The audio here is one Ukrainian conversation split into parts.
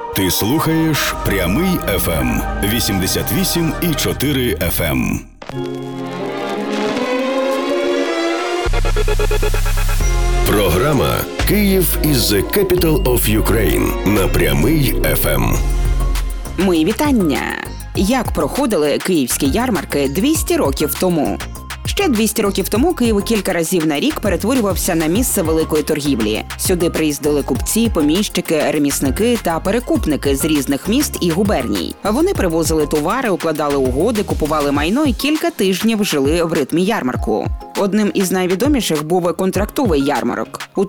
Ти слухаєш Прямий FM 88,4 FM. Програма «Київ is the capital of Ukraine» на Прямий FM. Мої вітання! Як проходили київські ярмарки 200 років тому? Ще 200 років тому Київ кілька разів на рік перетворювався на місце великої торгівлі. Сюди приїздили купці, поміщики, ремісники та перекупники з різних міст і губерній. Вони привозили товари, укладали угоди, купували майно і кілька тижнів жили в ритмі ярмарку. Одним із найвідоміших був контрактовий ярмарок. У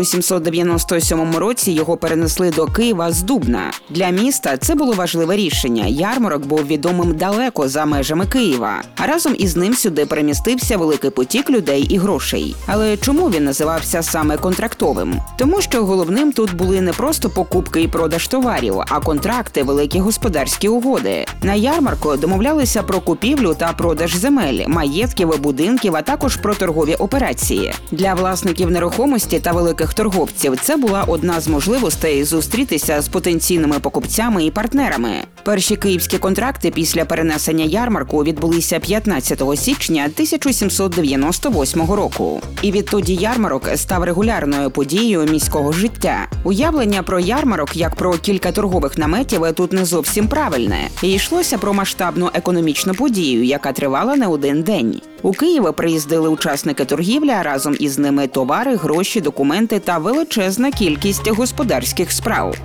1797 році його перенесли до Києва з Дубна. Для міста це було важливе рішення. Ярмарок був відомим далеко за межами Києва. А разом із ним сюди перемістився великий потік людей і грошей. Але чому він називався саме контрактовим? Тому що головним тут були не просто покупки і продаж товарів, а контракти, великі господарські угоди. На ярмарку домовлялися про купівлю та продаж земель, маєтків, будинків, а також про торгові операції. Для власників нерухомості та великих торговців це була одна з можливостей зустрітися з потенційними покупцями і партнерами. Перші київські контракти після перенесення ярмарку відбулися 15 січня 1798 року. І відтоді ярмарок став регулярною подією міського життя. Уявлення про ярмарок як про кілька торгових наметів тут не зовсім правильне. І йшлося про масштабну економічну подію, яка тривала не один день. У Києва приїздили учасники торгівлі, а разом із ними товари, гроші, документи та величезна кількість господарських справ.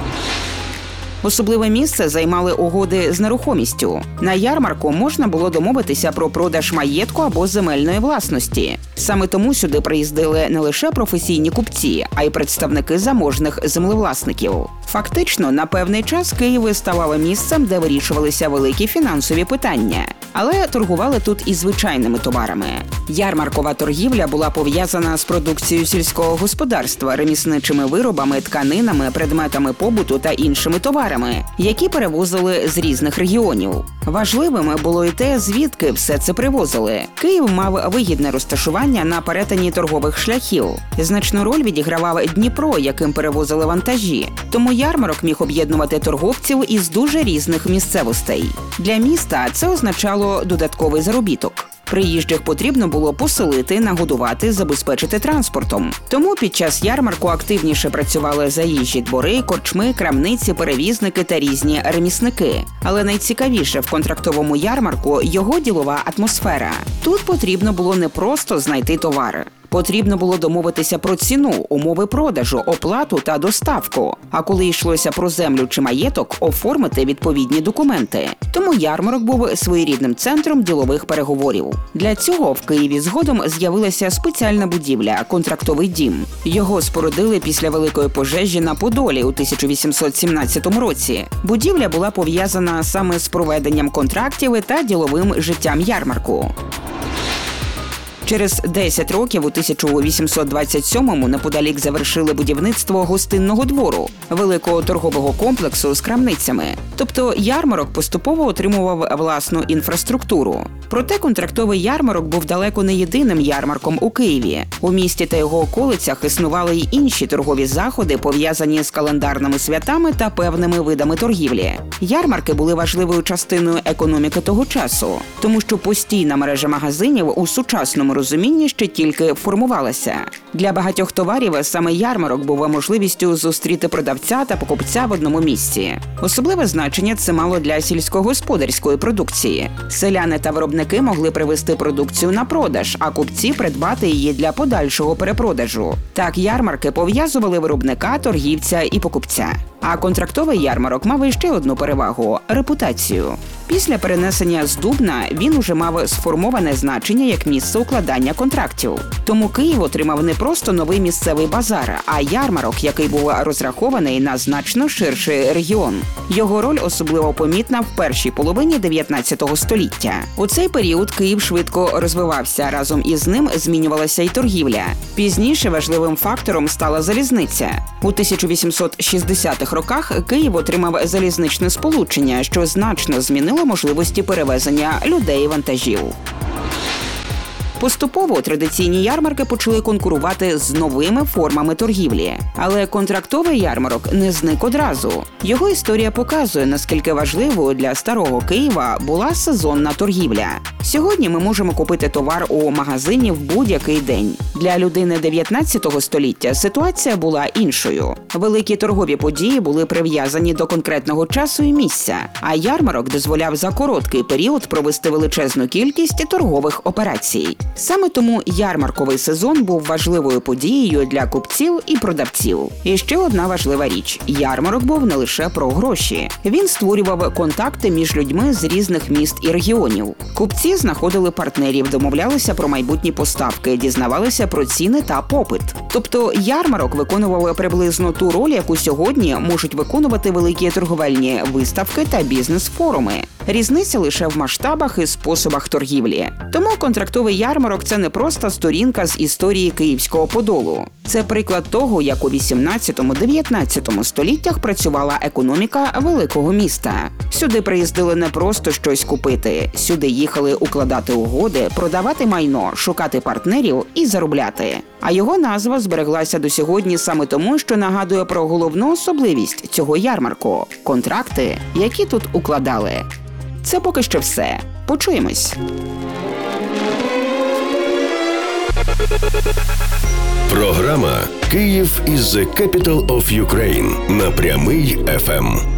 Особливе місце займали угоди з нерухомістю. На ярмарку можна було домовитися про продаж маєтку або земельної власності. Саме тому сюди приїздили не лише професійні купці, а й представники заможних землевласників. Фактично, на певний час Київ ставав місцем, де вирішувалися великі фінансові питання. Але торгували тут і звичайними товарами. Ярмаркова торгівля була пов'язана з продукцією сільського господарства, ремісничими виробами, тканинами, предметами побуту та іншими товарами, які перевозили з різних регіонів. Важливим було й те, звідки все це привозили. Київ мав вигідне розташування на перетині торгових шляхів. Значну роль відігравав Дніпро, яким перевозили вантажі. Тому ярмарок міг об'єднувати торговців із дуже різних місцевостей. Для міста це означало додатковий заробіток. Приїжджих потрібно було поселити, нагодувати, забезпечити транспортом. Тому під час ярмарку активніше працювали заїжджі двори, корчми, крамниці, перевізники та різні ремісники. Але найцікавіше в контрактовому ярмарку – його ділова атмосфера. Тут потрібно було не просто знайти товари. Потрібно було домовитися про ціну, умови продажу, оплату та доставку. А коли йшлося про землю чи маєток, оформити відповідні документи. Тому ярмарок був своєрідним центром ділових переговорів. Для цього в Києві згодом з'явилася спеціальна будівля – контрактовий дім. Його спорудили після Великої пожежі на Подолі у 1817 році. Будівля була пов'язана саме з проведенням контрактів та діловим життям ярмарку. Через 10 років у 1827-му неподалік завершили будівництво гостинного двору, великого торгового комплексу з крамницями. Тобто ярмарок поступово отримував власну інфраструктуру. Проте контрактовий ярмарок був далеко не єдиним ярмарком у Києві. У місті та його околицях існували й інші торгові заходи, пов'язані з календарними святами та певними видами торгівлі. Ярмарки були важливою частиною економіки того часу, тому що постійна мережа магазинів у сучасному розумінні ще тільки формувалася. Для багатьох товарів саме ярмарок був можливістю зустріти продавця та покупця в одному місці. Особливе значення це мало для сільськогосподарської продукції. Селяни та виробники могли привезти продукцію на продаж, а купці придбати її для подальшого перепродажу. Так ярмарки пов'язували виробника, торгівця і покупця. А контрактовий ярмарок мав іще одну перевагу – репутацію. Після перенесення з Дубна він уже мав сформоване значення як місце укладання контрактів. Тому Київ отримав не просто новий місцевий базар, а ярмарок, який був розрахований на значно ширший регіон. Його роль особливо помітна в першій половині 19 століття. У цей період Київ швидко розвивався, разом із ним змінювалася й торгівля. Пізніше важливим фактором стала залізниця. У 1860-х роках Київ отримав залізничне сполучення, що значно змінило можливості перевезення людей і вантажів. Поступово традиційні ярмарки почали конкурувати з новими формами торгівлі. Але контрактовий ярмарок не зник одразу. Його історія показує, наскільки важливою для старого Києва була сезонна торгівля. Сьогодні ми можемо купити товар у магазині в будь-який день. Для людини 19 століття ситуація була іншою. Великі торгові події були прив'язані до конкретного часу і місця, а ярмарок дозволяв за короткий період провести величезну кількість торгових операцій. Саме тому ярмарковий сезон був важливою подією для купців і продавців. І ще одна важлива річ – ярмарок був не лише про гроші. Він створював контакти між людьми з різних міст і регіонів. Купці знаходили партнерів, домовлялися про майбутні поставки, дізнавалися про ціни та попит. Тобто ярмарок виконував приблизно ту роль, яку сьогодні можуть виконувати великі торговельні виставки та бізнес-форуми. Різниця лише в масштабах і способах торгівлі. Тому контрактовий ярмарок – це не просто сторінка з історії Київського Подолу. Це приклад того, як у 18-19 століттях працювала економіка великого міста. Сюди приїздили не просто щось купити. Сюди їхали укладати угоди, продавати майно, шукати партнерів і заробляти. А його назва збереглася до сьогодні саме тому, що нагадує про головну особливість цього ярмарку – контракти, які тут укладали. Це поки що все. Почуємось. Програма «Київ is the capital of Ukraine» на Прямий ФМ.